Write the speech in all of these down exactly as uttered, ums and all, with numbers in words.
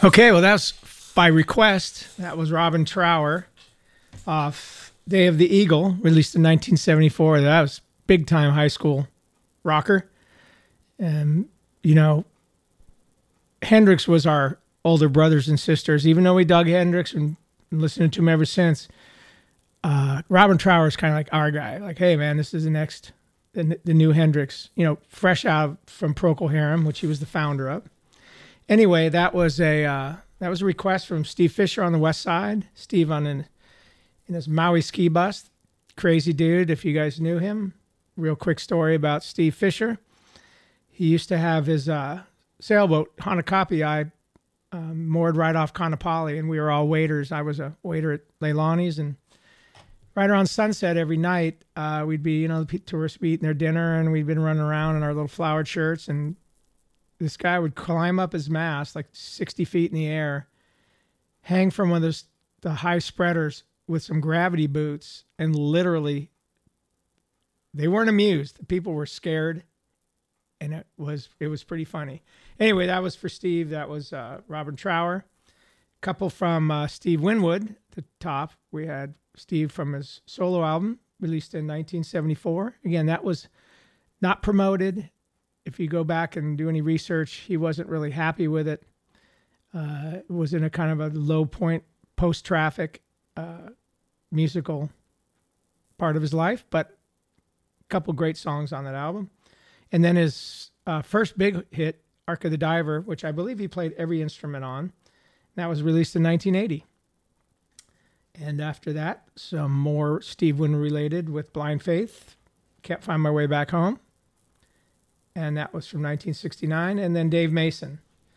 Okay, well, that's by request. That was Robin Trower off Day of the Eagle, released in nineteen seventy-four. That was big time high school rocker. And, you know, Hendrix was our older brothers and sisters. Even though we dug Hendrix and listened to him ever since, uh, Robin Trower is kind of like our guy. Like, hey, man, this is the next, the, the new Hendrix, you know, fresh out from Procol Harum, which he was the founder of. Anyway, that was a uh, that was a request from Steve Fisher on the West Side. Steve on an, in his Maui ski bus. Crazy dude, if you guys knew him. Real quick story about Steve Fisher. He used to have his uh, sailboat, Hanakapi, um, moored right off Kaanapali, and we were all waiters. I was a waiter at Leilani's, and right around sunset every night, uh, we'd be, you know, the tourists would be eating their dinner, and we'd been running around in our little flowered shirts, and this guy would climb up his mast like sixty feet in the air, hang from one of those the high spreaders with some gravity boots, and literally, they weren't amused. The people were scared, and it was it was pretty funny. Anyway, that was for Steve. That was uh, Robin Trower. Couple from uh, Steve Winwood, the top. We had Steve from his solo album released in nineteen seventy-four. Again, that was not promoted. If you go back and do any research, he wasn't really happy with it. Uh, it was in a kind of a low point, post-traffic uh, musical part of his life, but a couple great songs on that album. And then his uh, first big hit, Ark of the Diver, which I believe he played every instrument on. That was released in nineteen eighty. And after that, some more Steve Winwood related with Blind Faith. Can't Find My Way Back Home. And that was from nineteen sixty-nine. And then Dave Mason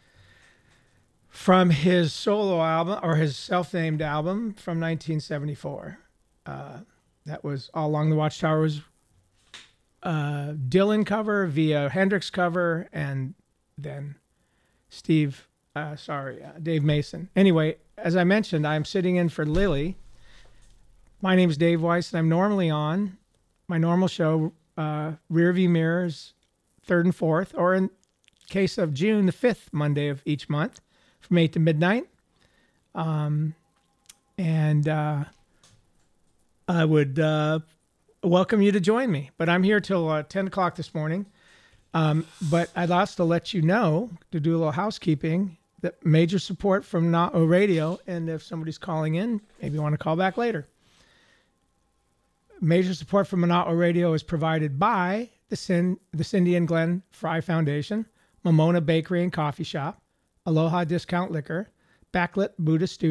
from his solo album, or his self-named album, from nineteen seventy-four. Uh, that was All Along the Watchtower was uh, Dylan cover via Hendrix cover, and then Steve, uh, sorry, uh, Dave Mason. Anyway, as I mentioned, I'm sitting in for Lily. My name is Dave Weiss, and I'm normally on my normal show, uh, Rearview Mirrors, third and fourth, or in case of June, the fifth Monday of each month from eight to midnight. Um, and uh, I would uh, welcome you to join me. But I'm here till uh, ten o'clock this morning. Um, but I'd also let you know, to do a little housekeeping, that major support from Na'o Radio. And if somebody's calling in, maybe you want to call back later. Major support from Na'o Radio is provided by the, Sin, the Cindy and Glenn Fry Foundation, Momona Bakery and Coffee Shop, Aloha Discount Liquor, Backlit Buddhist Studio,